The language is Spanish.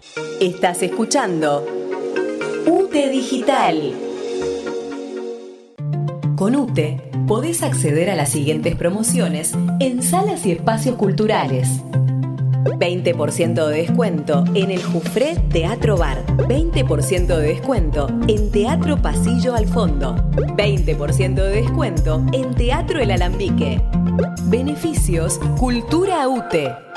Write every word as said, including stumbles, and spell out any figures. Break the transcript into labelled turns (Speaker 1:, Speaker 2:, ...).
Speaker 1: Estás escuchando UTE Digital. Con UTE podés acceder a las siguientes promociones en salas y espacios culturales. veinte por ciento de descuento en el Jufré Teatro Bar. veinte por ciento de descuento en Teatro Pasillo al Fondo. veinte por ciento de descuento en Teatro El Alambique. Beneficios Cultura UTE.